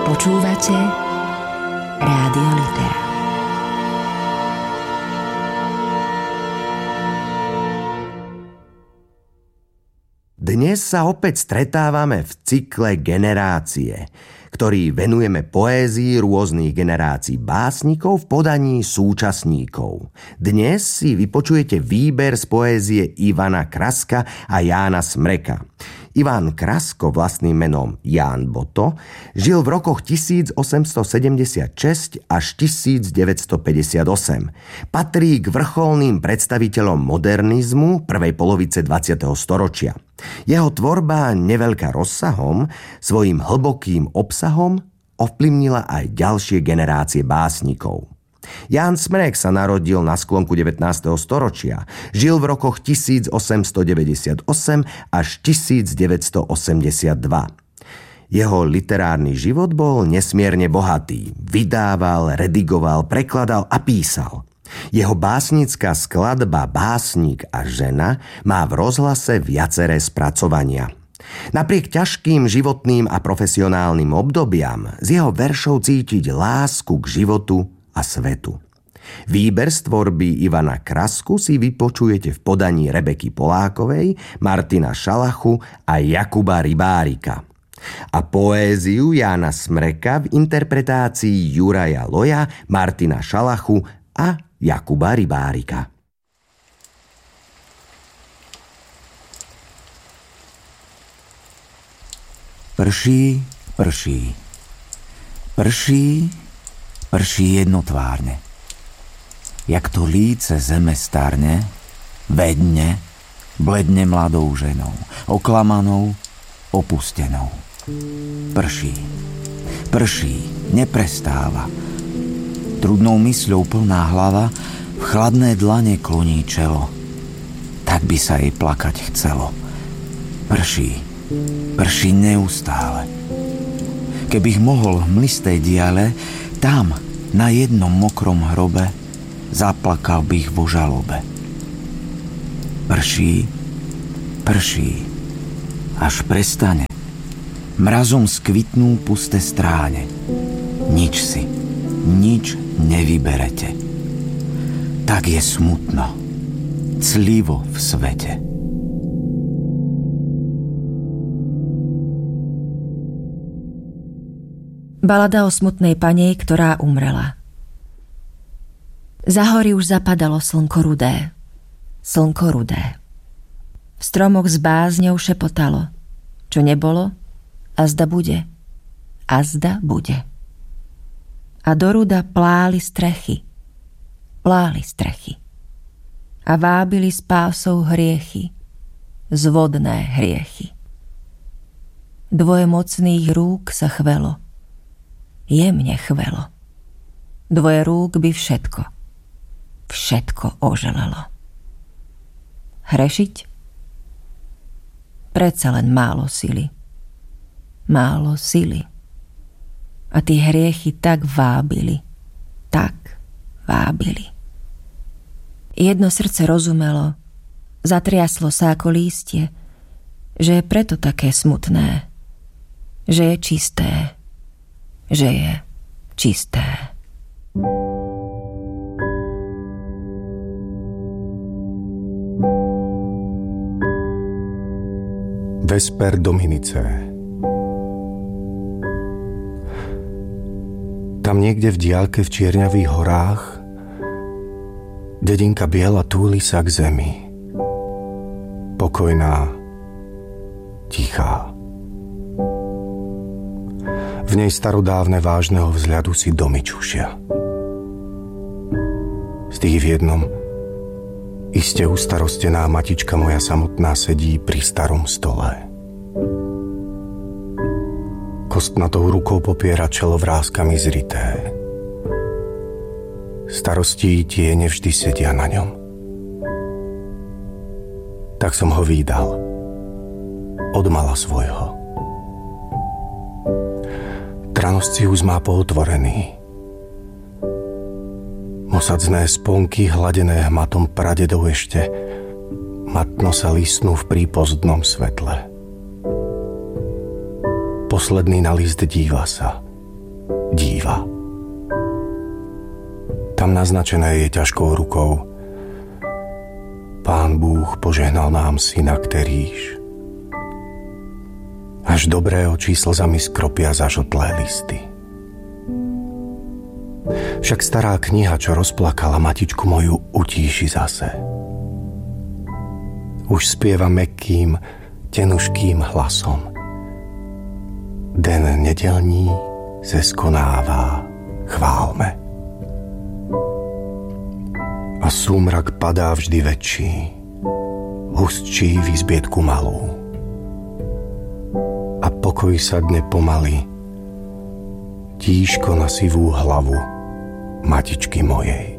Počúvate Rádio Litera. Dnes sa opäť stretávame v cykle Generácie, ktorý venujeme poézii rôznych generácií básnikov v podaní súčasníkov. Dnes si vypočujete výber z poézie Ivana Kraska a Jána Smreka. Ivan Krasko, vlastným menom Ján Boto, žil v rokoch 1876 až 1958. Patrí k vrcholným predstaviteľom modernizmu prvej polovice 20. storočia. Jeho tvorba, neveľká rozsahom, svojim hlbokým obsahom ovplyvnila aj ďalšie generácie básnikov. Ján Smrek sa narodil na sklonku 19. storočia. Žil v rokoch 1898 až 1982. Jeho literárny život bol nesmierne bohatý. Vydával, redigoval, prekladal a písal. Jeho básnická skladba Básnik a žena má v rozhlase viaceré spracovania. Napriek ťažkým životným a profesionálnym obdobiam z jeho veršov cítiť lásku k životu a svetu. Výber z tvorby Ivana Krasku si vypočujete v podaní Rebeky Polákovej, Martina Šalachu a Jakuba Rybárika. A poéziu Jána Smreka v interpretácii Juraja Loja, Martina Šalachu a Jakuba Rybárika. Prší, prší. Prší, prší jednotvárne. Jak to líce zeme starne, vedne, bledne mladou ženou, oklamanou, opustenou. Prší, prší, neprestáva. Trudnou mysľou plná hlava v chladné dlane kloní čelo. Tak by sa jej plakať chcelo. Prší, prší neustále. Kebych mohol v mlistej diale, tam, na jednom mokrom hrobe, zaplakal bych vo žalobe. Prší, prší, až prestane. Mrazom skvitnú pusté stráne. Nič si, nič nevyberete. Tak je smutno, clivo v svete. Balada o smutnej panej, ktorá umrela. Za hory už zapadalo slnko rudé. Slnko rudé. V stromoch s bázňou šepotalo. Čo nebolo, azda bude. Azda bude. A do ruda pláli strechy. Pláli strechy. A vábili s pásou hriechy. Zvodné hriechy. Dvoje mocných rúk sa chvelo. Jemne chvelo. Dvoje rúk by všetko oželelo. Hrešiť? Predsa len málo sily. Málo sily. A tie hriechy tak vábili. Jedno srdce rozumelo, zatriaslo sa ako lístie, že je preto také smutné, že je čisté, že je čisté. Vesper Dominice. Tam niekde v diaľke v čierňavých horách dedinka biela túli sa k zemi. Pokojná, tichá. V nej starodávne vážneho vzhľadu si domy čušia. Z tých v jednom iste ustarostená matička moja samotná sedí pri starom stole. Kostnatou rukou popiera čelo vráskami zrité. Starostí tiene vždy sedia na ňom. Tak som ho vídal. Od mala svojho. Tranoscius má pootvorený. Mosadzné sponky, hladené hmatom pradedov ešte, matno sa listnú v prípozdnom svetle. Posledný na list díva sa. díva. Tam naznačené je ťažkou rukou: Pán Búh požehnal nám syna, ktorýž. Až dobré oči slzami skropia zažotlé listy. Však stará kniha, čo rozplakala matičku moju, utíši zase. Už spieva mäkkým, tenuškým hlasom. Den nedelní se skonává, chválme. A súmrak padá vždy väčší, hustší v izbietku malú. A pokoj sadne pomaly, tížko na sivú hlavu matičky mojej.